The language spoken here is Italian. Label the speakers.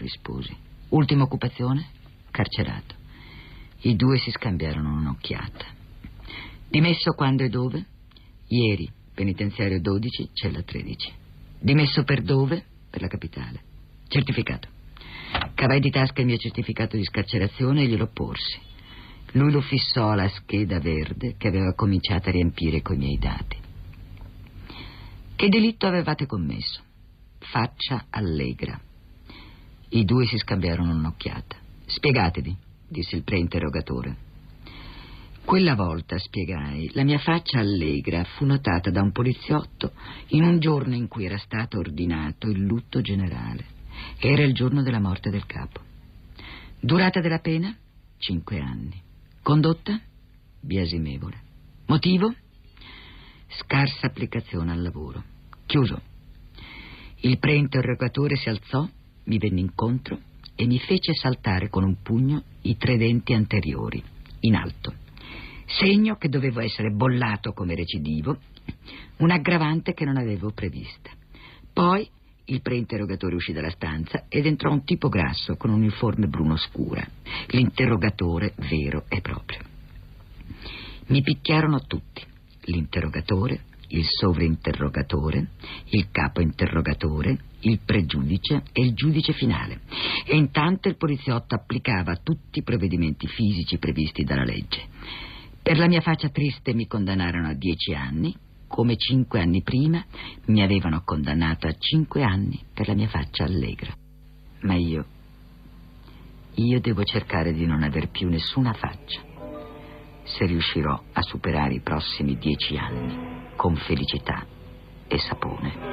Speaker 1: risposi. Ultima occupazione? Carcerato. I due si scambiarono un'occhiata. Dimesso quando e dove? Ieri, penitenziario 12, cella 13. Dimesso per dove? Per la capitale. Certificato. Cavai di tasca il mio certificato di scarcerazione e glielo porsi. Lui lo fissò alla scheda verde che aveva cominciato a riempire coi miei dati. Che delitto avevate commesso? Faccia allegra. I due si scambiarono un'occhiata. Spiegatevi, disse il preinterrogatore. Quella volta, spiegai, la mia faccia allegra fu notata da un poliziotto in un giorno in cui era stato ordinato il lutto generale. Era il giorno della morte del capo. Durata della pena? 5 anni. Condotta? Biasimevole. Motivo? Scarsa applicazione al lavoro. Chiuso. Il preinterrogatore si alzò, mi venne incontro e mi fece saltare con un pugno i 3 denti anteriori, in alto. Segno che dovevo essere bollato come recidivo, un'aggravante che non avevo prevista. Poi il preinterrogatore uscì dalla stanza ed entrò un tipo grasso con un'uniforme bruno scura, l'interrogatore vero e proprio. Mi picchiarono tutti, l'interrogatore, il sovrinterrogatore, il capo interrogatore, il pregiudice e il giudice finale. E intanto il poliziotto applicava tutti i provvedimenti fisici previsti dalla legge. Per la mia faccia triste mi condannarono a 10 anni, come 5 anni prima mi avevano condannato a 5 anni per la mia faccia allegra. Ma io devo cercare di non aver più nessuna faccia, se riuscirò a superare i prossimi 10 anni con felicità e sapone.